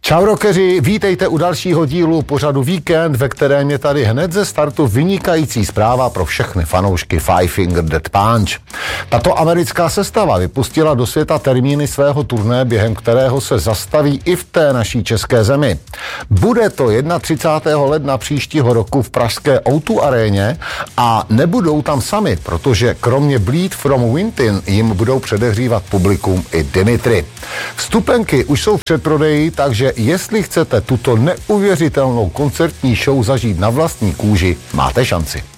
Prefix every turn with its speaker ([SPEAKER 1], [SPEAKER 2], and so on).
[SPEAKER 1] Čau rockeři, vítejte u dalšího dílu pořadu Víkend, ve kterém je tady hned ze startu vynikající zpráva pro všechny fanoušky Five Finger Death Punch. Tato americká sestava vypustila do světa termíny svého turné, během kterého se zastaví i v té naší české zemi. Bude to 31. ledna příštího roku v pražské O2 aréně a nebudou tam sami, protože kromě Bleed from Within jim budou předehřívat publikum i Dimitri. Vstupenky už jsou v předprodeji, takže jestli chcete tuto neuvěřitelnou koncertní show zažít na vlastní kůži, máte šanci.